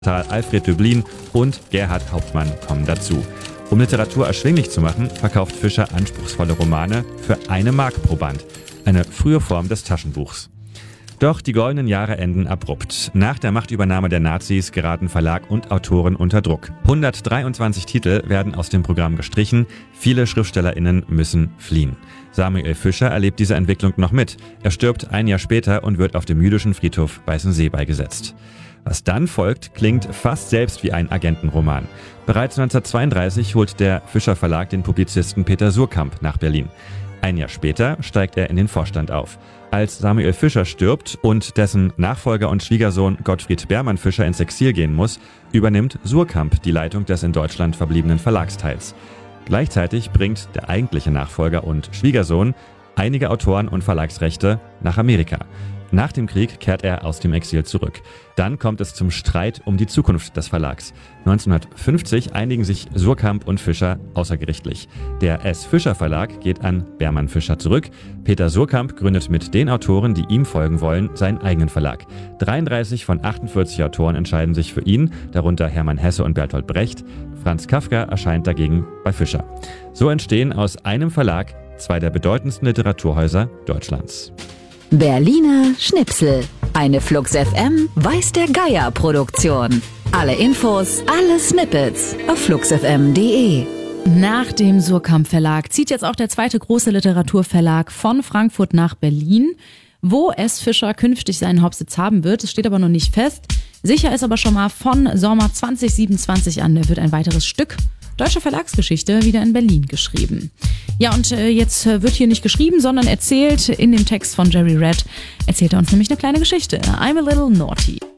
Alfred Döblin und Gerhard Hauptmann kommen dazu. Um Literatur erschwinglich zu machen, verkauft Fischer anspruchsvolle Romane für 1 Mark pro Band. Eine frühe Form des Taschenbuchs. Doch die goldenen Jahre enden abrupt. Nach der Machtübernahme der Nazis geraten Verlag und Autoren unter Druck. 123 Titel werden aus dem Programm gestrichen. Viele SchriftstellerInnen müssen fliehen. Samuel Fischer erlebt diese Entwicklung noch mit. Er stirbt ein Jahr später und wird auf dem jüdischen Friedhof Weißensee beigesetzt. Was dann folgt, klingt fast selbst wie ein Agentenroman. Bereits 1932 holt der Fischer Verlag den Publizisten Peter Suhrkamp nach Berlin. Ein Jahr später steigt er in den Vorstand auf. Als Samuel Fischer stirbt und dessen Nachfolger und Schwiegersohn Gottfried Beermann Fischer ins Exil gehen muss, übernimmt Suhrkamp die Leitung des in Deutschland verbliebenen Verlagsteils. Gleichzeitig bringt der eigentliche Nachfolger und Schwiegersohn einige Autoren und Verlagsrechte nach Amerika. Nach dem Krieg kehrt er aus dem Exil zurück. Dann kommt es zum Streit um die Zukunft des Verlags. 1950 einigen sich Suhrkamp und Fischer außergerichtlich. Der S. Fischer Verlag geht an Beermann Fischer zurück. Peter Suhrkamp gründet mit den Autoren, die ihm folgen wollen, seinen eigenen Verlag. 33 von 48 Autoren entscheiden sich für ihn, darunter Hermann Hesse und Bertolt Brecht. Franz Kafka erscheint dagegen bei Fischer. So entstehen aus einem Verlag 2 der bedeutendsten Literaturhäuser Deutschlands. Berliner Schnipsel. Eine Flux FM Weiß der Geier Produktion. Alle Infos, alle Snippets auf fluxfm.de. Nach dem Suhrkamp Verlag zieht jetzt auch der zweite große Literaturverlag von Frankfurt nach Berlin, wo S. Fischer künftig seinen Hauptsitz haben wird. Es steht aber noch nicht fest. Sicher ist aber schon mal, von Sommer 2027 an wird ein weiteres Stück deutsche Verlagsgeschichte wieder in Berlin geschrieben. Ja, und jetzt wird hier nicht geschrieben, sondern erzählt in dem Text von Jerry Red, erzählt er uns nämlich eine kleine Geschichte. I'm a little naughty.